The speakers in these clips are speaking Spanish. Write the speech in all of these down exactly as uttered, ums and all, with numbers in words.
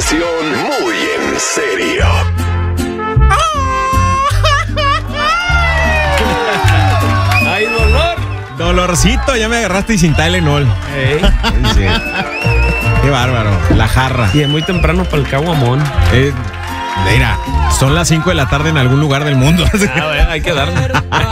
conversación muy en serio. ¡Ay, dolor! Dolorcito, ya me agarraste y sin Tylenol. Ey. Sí. Qué bárbaro, la jarra. Y es muy temprano para el caguamón. Eh, mira, son las cinco de la tarde en algún lugar del mundo. A ver, hay que darle.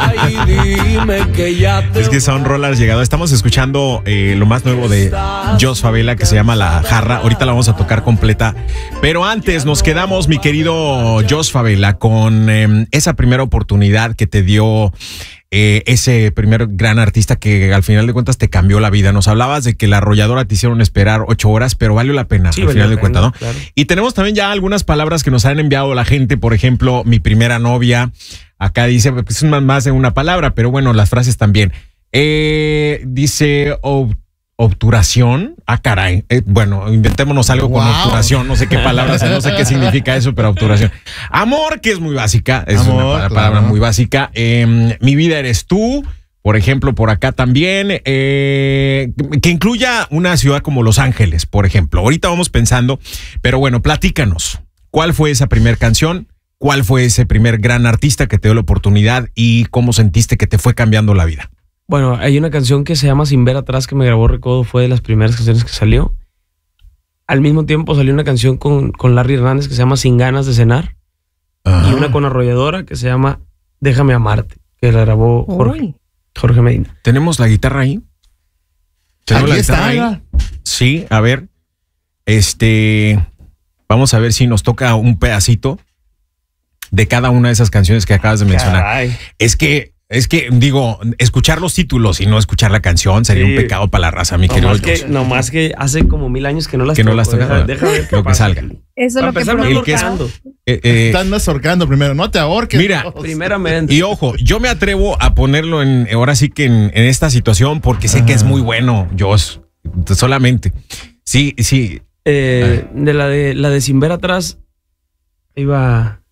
Es que son rolas llegado. Estamos escuchando eh, lo más nuevo de Jos Favela, que se llama La Jarra. Ahorita la vamos a tocar completa. Pero antes nos quedamos, mi querido Jos Favela, con eh, esa primera oportunidad que te dio eh, ese primer gran artista que al final de cuentas te cambió la vida. Nos hablabas de que La Arrolladora te hicieron esperar ocho horas, pero valió la pena, Sí, al valió final la de cuentas, pena, ¿no? claro. Y tenemos también ya algunas palabras que nos han enviado la gente. Por ejemplo, mi primera novia. Acá dice, pues es más de una palabra, pero bueno, las frases también. Eh, dice ob, obturación. Ah, caray. Eh, bueno, inventémonos algo wow. con obturación. No sé qué palabras, no sé qué significa eso, pero obturación. Amor, que es muy básica. Es Amor, una palabra claro. muy básica. Eh, mi vida eres tú. Por ejemplo, por acá también, eh, que incluya una ciudad como Los Ángeles, por ejemplo. Ahorita vamos pensando, pero bueno, platícanos. ¿Cuál fue esa primera canción? ¿Cuál fue ese primer gran artista que te dio la oportunidad y cómo sentiste que te fue cambiando la vida? Bueno, hay una canción que se llama Sin Ver Atrás que me grabó Recodo, fue de las primeras canciones que salió. Al mismo tiempo salió una canción con, con Larry Hernández que se llama Sin Ganas de Cenar. Ajá. Y una con Arrolladora que se llama Déjame Amarte, que la grabó Jorge, Jorge Medina. ¿Tenemos la guitarra ahí? ¿Tenemos la guitarra ahí? Sí, a ver. Este, vamos a ver si nos toca un pedacito de cada una de esas canciones que acabas de mencionar. Caray. Es que, es que, digo, escuchar los títulos y no escuchar la canción sería sí. un pecado para la raza, mi no querido. Más que, no más que hace como mil años que no las que toco. no las toco. Deja, deja ver lo que salga. Eso es lo que el que es, eh, eh, Están mazorcando primero, no te ahorques. Mira, primeramente. Y ojo, yo me atrevo a ponerlo en, ahora sí que en, en esta situación porque sé ah. que es muy bueno, Jos. Solamente. Sí, sí. Eh, de la de la de Sin Ver Atrás iba.